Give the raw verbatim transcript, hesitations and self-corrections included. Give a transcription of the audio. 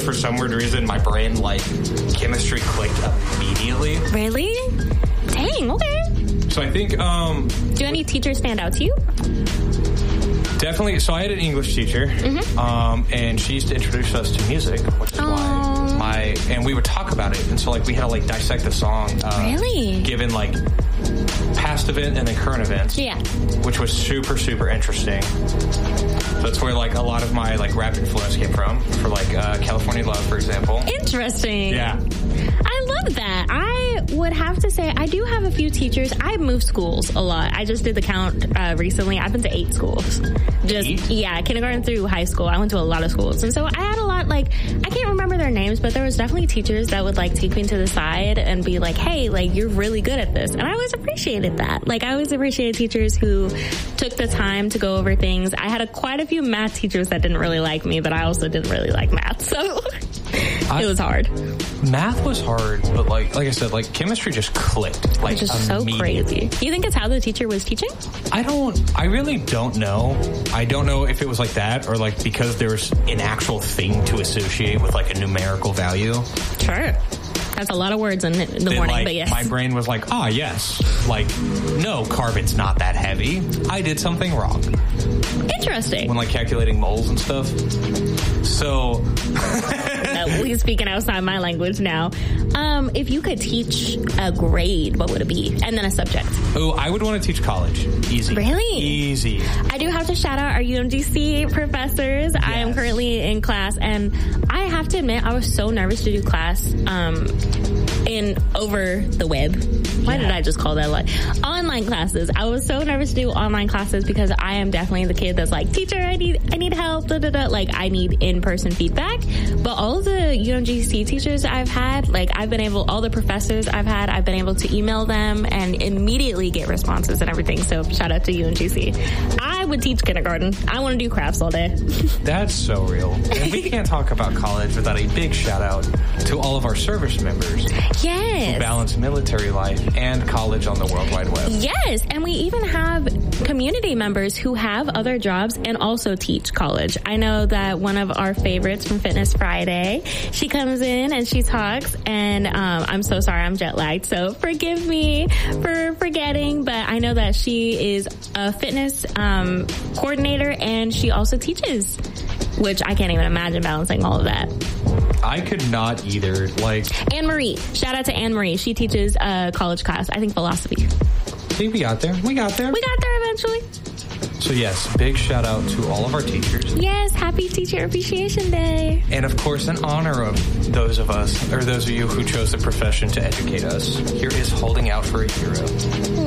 for some weird reason, my brain, like, chemistry clicked immediately. Really? Dang, okay. So I think, um... do any teachers stand out to you? Definitely. So I had an English teacher, mm-hmm. um, and she used to introduce us to music, which is Aww. why my... and we would talk about it. And so, like, we had to, like, dissect the song. Uh, really? Given, like, past event and then current events. Yeah. Which was super, super interesting. So that's where, like, a lot of my, like, rap influence came from. For, like, uh, California Love, for example. Interesting. Yeah. I love that. I would have to say, I do have a few teachers. I moved schools a lot. I just did the count uh, recently. I've been to eight schools. Just, eight? Yeah, kindergarten through high school. I went to a lot of schools. And so I had a lot, like, I can't remember their names, but there was definitely teachers that would, like, take me to the side and be like, hey, like, you're really good at this. And I always appreciated that. Like, I always appreciated teachers who took the time to go over things. I had a, quite a few math teachers that didn't really like me, but I also didn't really like math. So I, it was hard. Math was hard, but like like I said, like chemistry just clicked. Like, which is so crazy. You think it's how the teacher was teaching? I don't, I really don't know. I don't know if it was like that or like because there was an actual thing to associate with like a numerical value. Sure. That's a lot of words in the then, morning, like, but yes. My brain was like, ah, yes. Like, no, carbon's not that heavy. I did something wrong. Interesting. When, like, calculating moles and stuff. So... uh, we're speaking outside my language now. Um, if you could teach a grade, what would it be? And then a subject. Oh, I would want to teach college. Easy. Really? Easy. I do have to shout out our U M G C professors. Yes. I am currently in class, and I have to admit, I was so nervous to do class um, in over the web. Why yeah. did I just call that like online classes? I was so nervous to do online classes because I am definitely the kid that's like, teacher, I need I need help. Da, da, da. Like, I need in-person feedback. But all of the U M G C teachers I've had, like, I've been able, all the professors I've had, I've been able to email them and immediately get responses and everything. So shout out to U M G C. I would teach kindergarten. I want to do crafts all day. That's so real. And we can't talk about college without a big shout out to all of our service members. Yes. Who balance military life and college on the World Wide Web. Yes. And we even have community members who have other jobs and also teach college. I know that one of our favorites from Fitness Friday, she comes in and she talks, and um, I'm so sorry, I'm jet lagged, so forgive me for forgetting, but I know that she is a fitness um, coordinator and she also teaches, which I can't even imagine balancing all of that. I could not either. Like Anne-Marie. Shout out to Anne-Marie. She teaches a college class, I think philosophy. See, we got there. We got there. We got there eventually. So yes, big shout out to all of our teachers. Yes, happy Teacher Appreciation Day. And of course, in honor of those of us, or those of you who chose the profession to educate us, here is Holding Out for a Hero.